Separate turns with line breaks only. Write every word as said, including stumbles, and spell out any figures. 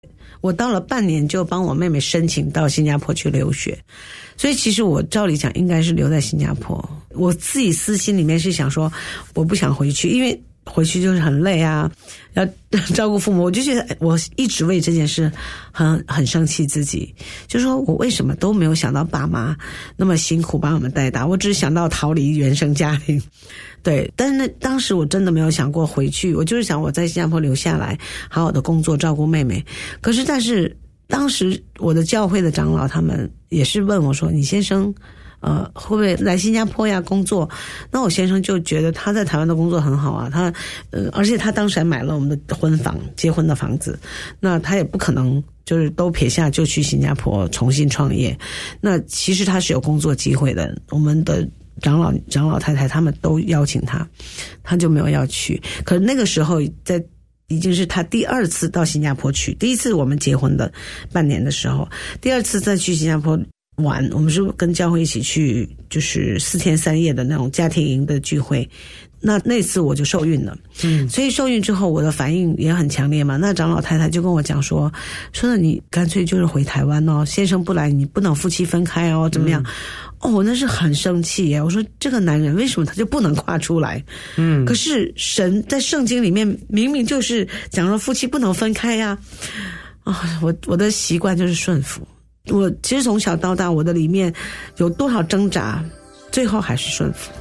我到了半年就帮我妹妹申请到新加坡去留学，所以其实我照理讲应该是留在新加坡。我自己私心里面是想说我不想回去，因为回去就是很累啊，要照顾父母，我就觉得我一直为这件事很很生气自己，就是说我为什么都没有想到爸妈那么辛苦把我们带大，我只想到逃离原生家庭。对，但是那当时我真的没有想过回去，我就是想我在新加坡留下来好好的工作照顾妹妹。可是但是当时我的教会的长老他们也是问我说，你先生呃，会不会来新加坡呀工作？那我先生就觉得他在台湾的工作很好啊，他呃，而且他当时还买了我们的婚房，结婚的房子，那他也不可能就是都撇下就去新加坡重新创业。那其实他是有工作机会的，我们的长老长老太太他们都邀请他，他就没有要去。可是那个时候在已经是他第二次到新加坡去，第一次我们结婚的半年的时候，第二次再去新加坡玩，我们是跟教会一起去，就是四天三夜的那种家庭营的聚会。那那次我就受孕了，嗯，所以受孕之后我的反应也很强烈嘛。那长老太太就跟我讲说，说你干脆就是回台湾哦，先生不来你不能夫妻分开哦，怎么样？嗯、哦，那是很生气耶。我说这个男人为什么他就不能跨出来？嗯，可是神在圣经里面明明就是讲说夫妻不能分开呀、啊。啊，我我的习惯就是顺服。我其实从小到大，我的里面有多少挣扎，最后还是顺服。